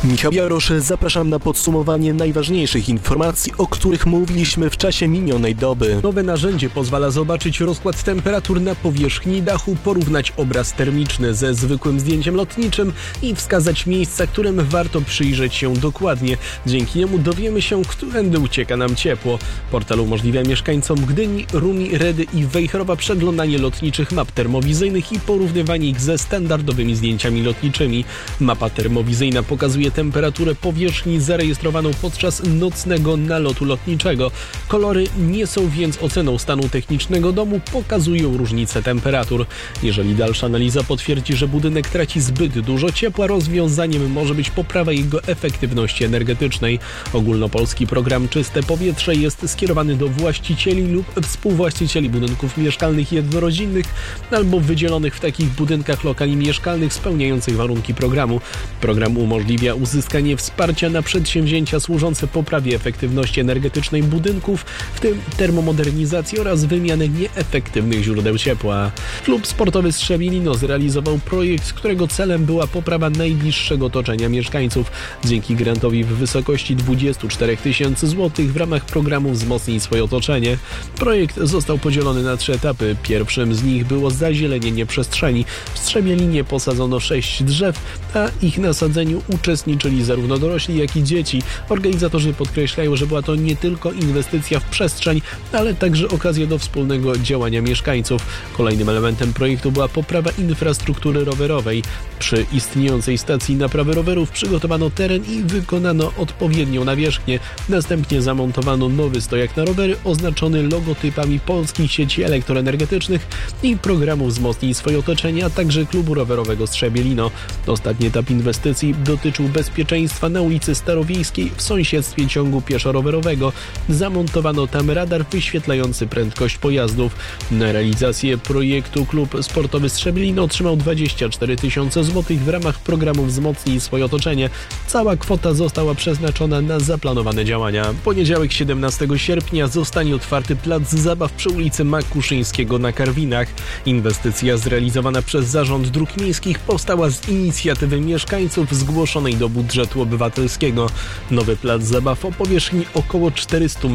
Michał Jarosz, zapraszam na podsumowanie najważniejszych informacji, o których mówiliśmy w czasie minionej doby. Nowe narzędzie pozwala zobaczyć rozkład temperatur na powierzchni dachu, porównać obraz termiczny ze zwykłym zdjęciem lotniczym i wskazać miejsca, którym warto przyjrzeć się dokładnie. Dzięki niemu dowiemy się, którędy ucieka nam ciepło. Portal umożliwia mieszkańcom Gdyni, Rumi, Redy i Wejherowa przeglądanie lotniczych map termowizyjnych i porównywanie ich ze standardowymi zdjęciami lotniczymi. Mapa termowizyjna pokazuje temperaturę powierzchni zarejestrowaną podczas nocnego nalotu lotniczego. Kolory nie są więc oceną stanu technicznego domu, pokazują różnice temperatur. Jeżeli dalsza analiza potwierdzi, że budynek traci zbyt dużo ciepła, rozwiązaniem może być poprawa jego efektywności energetycznej. Ogólnopolski program Czyste Powietrze jest skierowany do właścicieli lub współwłaścicieli budynków mieszkalnych jednorodzinnych albo wydzielonych w takich budynkach lokali mieszkalnych spełniających warunki programu. Program umożliwia uzyskanie wsparcia na przedsięwzięcia służące poprawie efektywności energetycznej budynków, w tym termomodernizacji oraz wymiany nieefektywnych źródeł ciepła. Klub sportowy Strzemielino zrealizował projekt, którego celem była poprawa najbliższego otoczenia mieszkańców. Dzięki grantowi w wysokości 24 000 złotych w ramach programu Wzmocnij swoje otoczenie. Projekt został podzielony na 3 etapy. Pierwszym z nich było zazielenienie przestrzeni. W Strzemielinie posadzono 6 drzew, a ich nasadzeniu uczestniczyli zarówno dorośli, jak i dzieci. Organizatorzy podkreślają, że była to nie tylko inwestycja w przestrzeń, ale także okazja do wspólnego działania mieszkańców. Kolejnym elementem projektu była poprawa infrastruktury rowerowej. Przy istniejącej stacji naprawy rowerów przygotowano teren i wykonano odpowiednią nawierzchnię. Następnie zamontowano nowy stojak na rowery oznaczony logotypami polskich sieci elektroenergetycznych i programu Wzmocnij swoje otoczenie, a także klubu rowerowego Strzemielino. Ostatni etap inwestycji dotyczył bezpieczeństwa na ulicy Starowiejskiej w sąsiedztwie ciągu pieszo-rowerowego. Zamontowano tam radar wyświetlający prędkość pojazdów. Na realizację projektu klub sportowy Strzemielino otrzymał 24 000 złotych w ramach programu Wzmocnij swoje otoczenie. Cała kwota została przeznaczona na zaplanowane działania. W poniedziałek 17 sierpnia zostanie otwarty plac zabaw przy ulicy Makuszyńskiego na Karwinach. Inwestycja zrealizowana przez Zarząd Dróg Miejskich powstała z inicjatywy mieszkańców zgłoszonej do budżetu obywatelskiego. Nowy plac zabaw o powierzchni około 400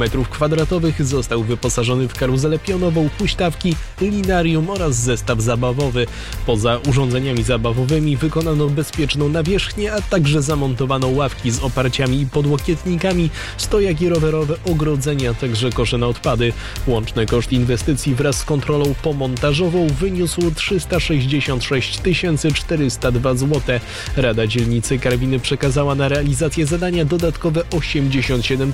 m2 został wyposażony w karuzelę pionową, huśtawki, linarium oraz zestaw zabawowy. Poza urządzeniami zabawowymi wykonano bezpieczną nawierzchnię, a także zamontowano ławki z oparciami i podłokietnikami, stojaki rowerowe, ogrodzenia, a także kosze na odpady. Łączny koszt inwestycji wraz z kontrolą pomontażową wyniósł 366 402 zł. Rada Dzielnicy Karwiny przekazała na realizację zadania dodatkowe 87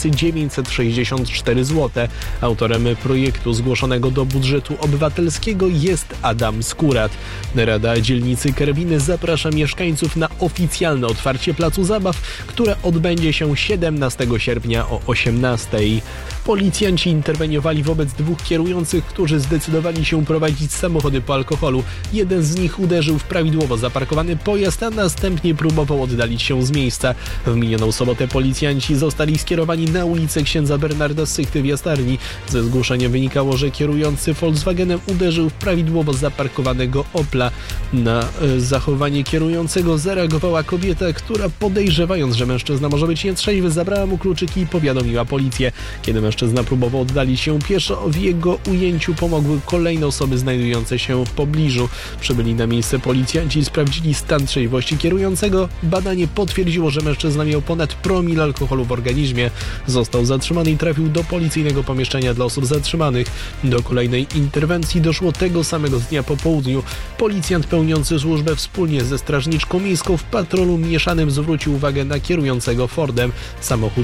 964 zł. Autorem projektu zgłoszonego do budżetu obywatelskiego jest Adam Skurat. Rada Dzielnicy Karwiny zaprasza mieszkańców na oficjalne otwarcie placu zabaw, które odbędzie się 17 sierpnia o 18. Policjanci interweniowali wobec 2 kierujących, którzy zdecydowali się prowadzić samochody po alkoholu. Jeden z nich uderzył w prawidłowo zaparkowany pojazd, a następnie próbował oddalić się z miejsca. W minioną sobotę policjanci zostali skierowani na ulicę Księdza Bernarda z Sychty w Jastarni. Ze zgłoszenia wynikało, że kierujący Volkswagenem uderzył w prawidłowo zaparkowanego Opla. Na zachowanie kierującego zareagowała kobieta, która podejrzewając, że mężczyzna może być nietrzeźwy, zabrała mu kluczyki i powiadomiła policję. Kiedy mężczyzna próbował oddalić się pieszo, w jego ujęciu pomogły kolejne osoby znajdujące się w pobliżu. Przybyli na miejsce policjanci sprawdzili stan trzeźwości kierującego. Badanie potwierdziło, że mężczyzna miał ponad promil alkoholu w organizmie. Został zatrzymany i trafił do policyjnego pomieszczenia dla osób zatrzymanych. Do kolejnej interwencji doszło tego samego dnia po południu. Policjant pełniący służbę wspólnie ze strażniczką miejską w patrolu mieszanym zwrócił uwagę na kierującego Fordem. Samochód